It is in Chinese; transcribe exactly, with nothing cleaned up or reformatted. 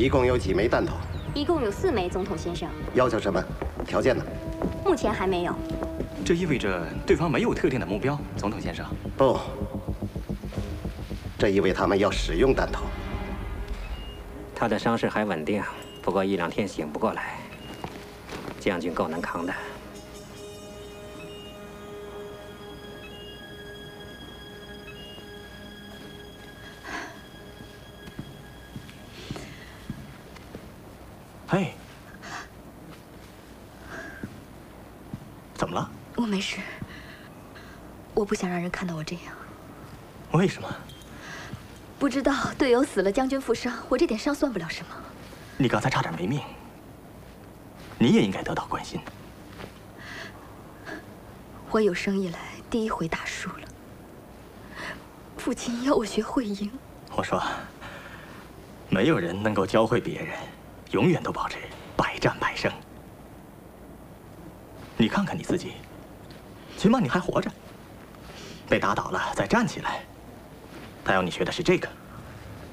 一共有几枚弹头？ 一共有四枚，总统先生。 要求什么？条件呢？ 目前还没有。 这意味着对方没有特定的目标，总统先生。 不，这意味他们要使用弹头。 他的伤势还稳定，不过一两天醒不过来。将军够能扛的。 嘿，怎么了？ 我没事，我不想让人看到我这样。 为什么？ 不知道，队友死了，将军负伤，我这点伤算不了什么。 你刚才差点没命，你也应该得到关心。 我有生以来第一回打输了。父亲要我学会赢。 我说，没有人能够教会别人。 永远都保持百战百胜。你看看你自己，起码你还活着。被打倒了再站起来，他要你学的是这个。